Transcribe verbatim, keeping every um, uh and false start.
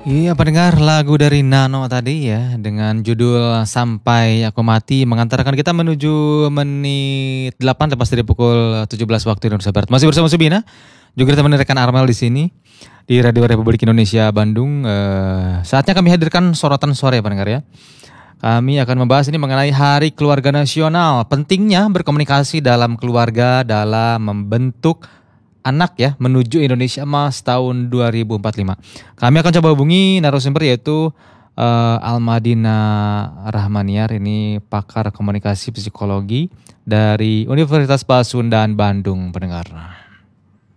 Iya pendengar, lagu dari Nano tadi ya dengan judul Sampai Aku Mati mengantarkan kita menuju menit delapan lepas dari pukul tujuh belas waktu Indonesia Barat. Masih bersama Subina, juga ditemani rekan Armel di sini di Radio Republik Indonesia Bandung. Eh, saatnya kami hadirkan sorotan sore pendengar ya. Kami akan membahas ini mengenai Hari Keluarga Nasional. Pentingnya berkomunikasi dalam keluarga dalam membentuk anak ya menuju Indonesia Emas tahun dua ribu empat puluh lima. Kami akan coba hubungi narasumber yaitu uh, Almadina Rahmaniar, ini pakar komunikasi psikologi dari Universitas Pasundan Bandung pendengar.